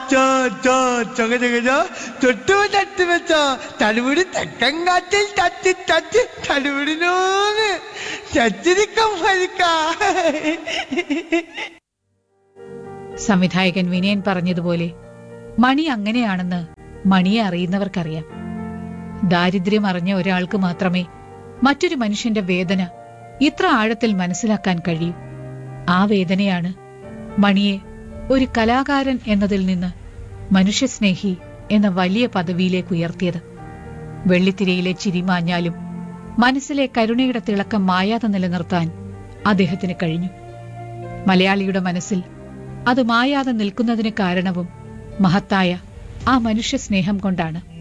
ചോ ചോ ചൊക ചൊക ചോ തൊട്ടു തട്ടി വെച്ചോ തലമുടി തെക്കൻ കാറ്റിൽ തട്ടി തട്ടി തലമുടിനോന്ന് ചച്ചിരിക്കം ഭരിക്ക. സംവിധായകൻ വിനയൻ പറഞ്ഞതുപോലെ മണി അങ്ങനെയാണെന്ന് മണിയെ അറിയുന്നവർക്കറിയാം. ദാരിദ്ര്യം അറിഞ്ഞ ഒരാൾക്ക് മാത്രമേ മറ്റൊരു മനുഷ്യന്റെ വേദന ഇത്ര ആഴത്തിൽ മനസ്സിലാക്കാൻ കഴിയൂ. ആ വേദനയാണ് മണിയെ ഒരു കലാകാരൻ എന്നതിൽ നിന്ന് മനുഷ്യസ്നേഹി എന്ന വലിയ പദവിയിലേക്ക് ഉയർത്തിയത്. വെള്ളിത്തിരയിലെ ചിരി മാഞ്ഞാലും മനസ്സിലെ കരുണയുടെ തിളക്കം മായാതെ നിലനിർത്താൻ അദ്ദേഹത്തിന് കഴിഞ്ഞു. മലയാളിയുടെ മനസ്സിൽ അത് മായാതെ നിൽക്കുന്നതിന് കാരണവും മഹത്തായ ആ മനുഷ്യസ്നേഹം കൊണ്ടാണ്.